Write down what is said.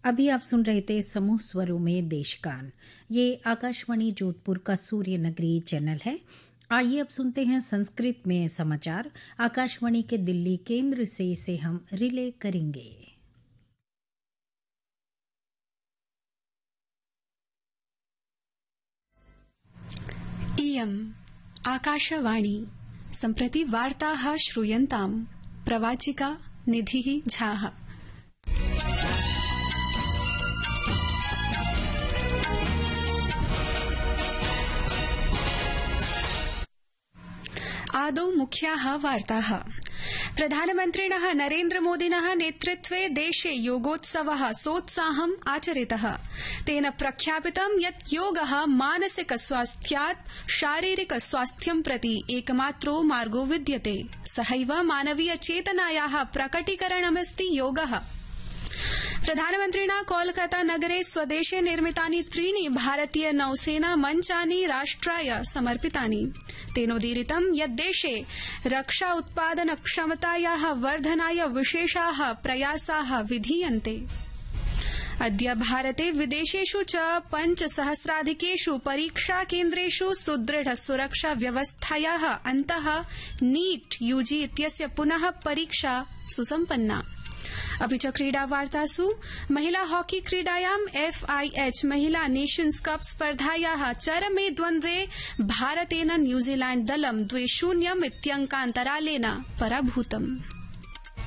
अभी आप सुन रहे थे समूह स्वरों में देशगान। ये आकाशवाणी जोधपुर का सूर्य नगरी चैनल है। आइए अब सुनते हैं संस्कृत में समाचार। आकाशवाणी के दिल्ली केंद्र से इसे हम रिले करेंगे। इयम् आकाशवाणी सम्प्रति वार्ताः श्रूयन्ताम्। प्रवाचिका निधिः झाः। आदौ मुख्याः वार्ताः। प्रधानमन्त्रिणः नरेन्द्रमोदिनः नेतृत्वे देशे योगोत्सवः सोत्साहम् आचरितः। तेन प्रख्यापितं यत् योगः मानसिक स्वास्थ्यात् शारीरिक स्वास्थ्यं प्रति एकमात्रो मार्गो विद्यते। सहैव मानवीय चेतनायाः प्रकटीकरणमस्ति योगः। प्रधानमन्त्रिणा कोलकाता नगरे स्वदेशे निर्मितानि 3 भारतीय नौसेना मञ्चानि राष्ट्राय समर्पितानि। तेनोदीरितं यत् देशे रक्षा उत्पादन क्षमतायाः वर्धनाय विशेषाः प्रयासाः विधीयन्ते। अद्य भारते विदेशेषु च 5,000,000 परीक्षा केन्द्रेषु सुदृढ़ सुरक्षा व्यवस्थायाः अन्तः नीट यूजी इत्यस्य पुनः परीक्षा सुसम्पन्ना। अपि च क्रीडावार्तासु महिला हॉकी क्रीडायां FIH महिला नेशन्स कप स्पर्धायाः चरमे द्वन्द्वे भारतेन न्यूजीलैण्ड दलं 2-0 इत्यङ्कान्तरालेन पराभूतम्।